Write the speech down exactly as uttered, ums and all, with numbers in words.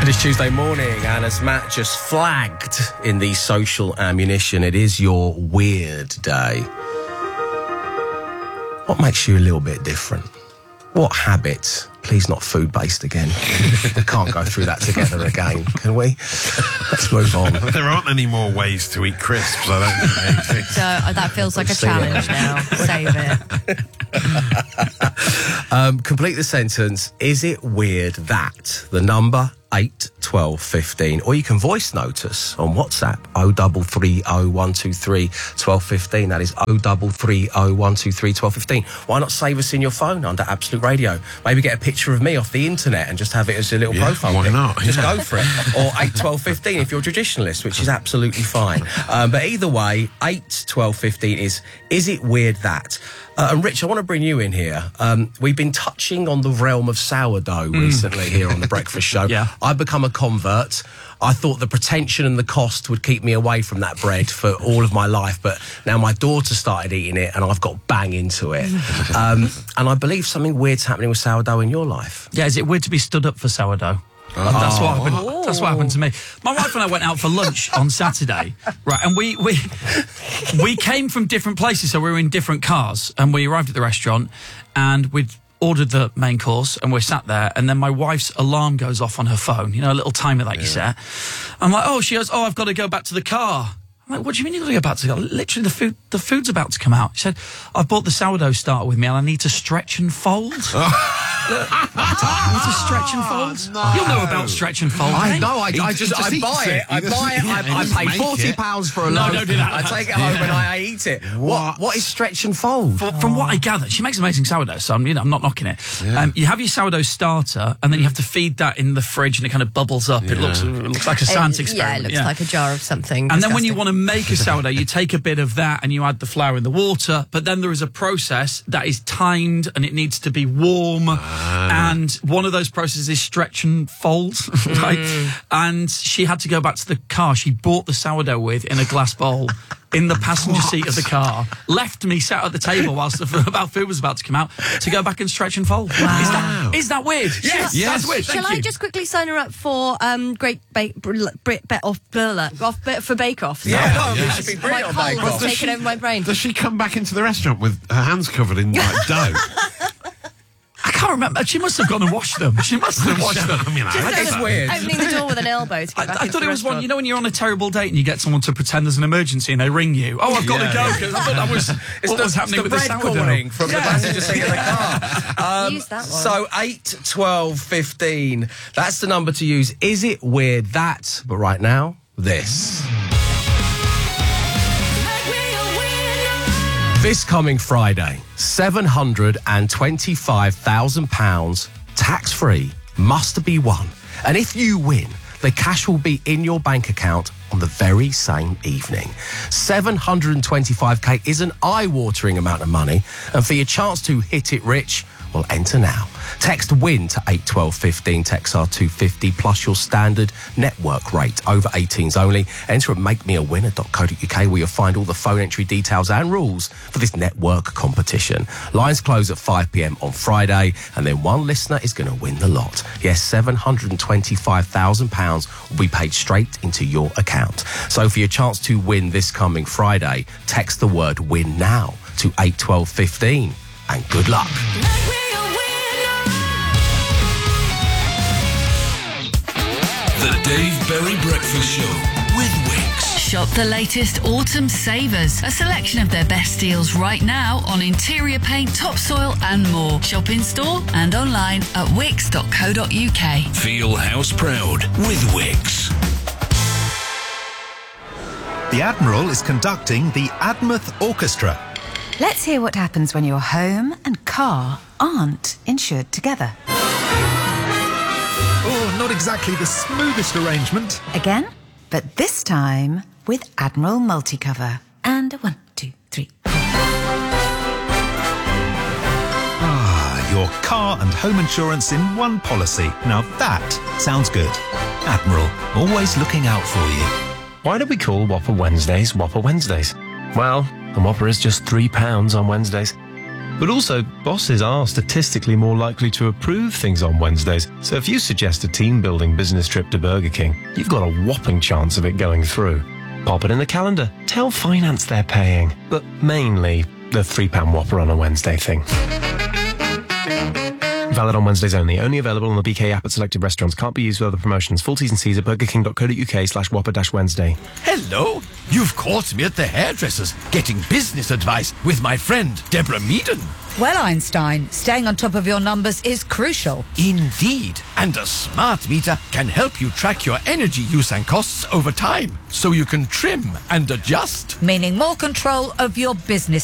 This Tuesday morning, and as Matt just flagged in the social ammunition, it is your weird day. What makes you a little bit different? What habits? Please not food-based again. We can't go through that together again, can we? Let's move on. There aren't any more ways to eat crisps, I don't think. So uh, that feels like a challenge now. Save it. um, complete the sentence. Is it weird that the number eight twelve fifteen, or you can voice note us on WhatsApp oh double three oh one two three twelve fifteen. That is oh double three oh one two three twelve fifteen. Why not save us in your phone under Absolute Radio? Maybe get a picture of me off the internet and just have it as a little yeah, profile. Why pic. not? Just yeah. go for it. Or eight twelve fifteen if you're a traditionalist, which is absolutely fine. Um, but either way, eight twelve fifteen is is it weird that? Uh, and Rich, I want to bring you in here. Um, we've been touching on the realm of sourdough mm. recently here on The Breakfast Show. Yeah. I've become a convert. I thought the pretension and the cost would keep me away from that bread for all of my life, but now my daughter started eating it and I've got bang into it. um, and I believe something weird's happening with sourdough in your life. Yeah, is it weird to be stood up for sourdough? Oh. That's what happened. Oh. That's what happened to me. My wife and I went out for lunch on Saturday, right? And we we we came from different places, so we were in different cars. And we arrived at the restaurant, and we'd ordered the main course, and we're sat there. And then my wife's alarm goes off on her phone. You know, a little timer that yeah. you set. I'm like, oh, she goes, oh, I've got to go back to the car. I'm like, what do you mean you've got to go back to the car? Literally, the food, the food's about to come out. She said, I've bought the sourdough starter with me, and I need to stretch and fold. I need to stretch and fold. No. You'll know about stretch and fold. I eh? know. I, He I just, just I buy eats it. it. I He buy it. doesn't- I, yeah, I he pay doesn't forty make it. pounds for a No, loaf. don't do that. I take it home and I, I eat it. What? What? What is stretch and fold? From, from what I gather, she makes amazing sourdough, so I'm, you know, I'm not knocking it. Yeah. Um, you have your sourdough starter, and then you have to feed that in the fridge, and it kind of bubbles up. It Yeah. looks it looks like a science It- experiment. Yeah, it looks like a jar of something. And then when you disgusting. want to make a sourdough, you take a bit of that and you add the flour in the water, but then there is a process that is timed and it needs to be warm. Ah. And one of those processes is stretch and fold, right? Mm. And she had to go back to the car she bought the sourdough with in a glass bowl in the passenger seat of the car, left me sat at the table whilst the about food was about to come out to go back and stretch and fold. Wow. Is that, is that weird? Yes. Yes. That's weird. Thank Shall you. I just quickly sign her up for um, Great Bake br- br- bit off, blah, off bit for Bake Off? Yeah, Sorry. no, Yeah. it should be My brilliant on cold Bake has Off. Does taken she- over my brain. Does she come back into the restaurant with her hands covered in like dough? I can't remember. She must have gone and washed them. She must have washed them. I mean, I Just hope That's open- so. weird. Opening the door with an elbow to get I, back I into thought the it was one, restaurant. you know, when you're on a terrible date and you get someone to pretend there's an emergency and they ring you. Oh, I've got Yeah, to go. yeah. 'Cause I thought that was It's what the, was happening it's with the the bread sourdough. calling from the Yeah. passenger seat of the car. Um, Use that one. So eight, twelve, fifteen. That's the number to use. Is it weird that? But right now, this. This coming Friday, seven hundred twenty-five thousand pounds tax-free must be won. And if you win, the cash will be in your bank account on the very same evening. seven hundred twenty-five k is an eye-watering amount of money. And for your chance to hit it rich, well, enter now. Text WIN to eight twelve fifteen, text R two fifty plus your standard network rate. Over eighteens only. Enter at make me a winner dot co dot uk where you'll find all the phone entry details and rules for this network competition. Lines close at five p m on Friday, and then one listener is going to win the lot. Yes, seven hundred twenty-five thousand pounds will be paid straight into your account. So for your chance to win this coming Friday, text the word WIN now to eight twelve fifteen, and good luck. The Dave Berry Breakfast Show with Wix. Shop the latest autumn savers. A selection of their best deals right now on interior paint, topsoil and more. Shop in store and online at wix dot co dot uk. Feel house proud with Wix. The Admiral is conducting the Admouth Orchestra. Let's hear what happens when your home and car aren't insured together. Oh, not exactly the smoothest arrangement. Again, but this time with Admiral Multicover. And a one, two, three. Ah, your car and home insurance in one policy. Now that sounds good. Admiral, always looking out for you. Why do we call Whopper Wednesdays Whopper Wednesdays? Well, the Whopper is just three pounds on Wednesdays. But also, bosses are statistically more likely to approve things on Wednesdays. So if you suggest a team-building business trip to Burger King, you've got a whopping chance of it going through. Pop it in the calendar. Tell finance they're paying. But mainly the three pound Whopper on a Wednesday thing. Valid on Wednesdays only. Only available on the B K app at selected restaurants. Can't be used for other promotions. Full T's and C's at burgerking.co.uk slash Whopper dash Wednesday. Hello. You've caught me at the hairdresser's getting business advice with my friend Deborah Meaden. Well, Einstein, staying on top of your numbers is crucial. Indeed. And a smart meter can help you track your energy use and costs over time, so you can trim and adjust. Meaning more control of your business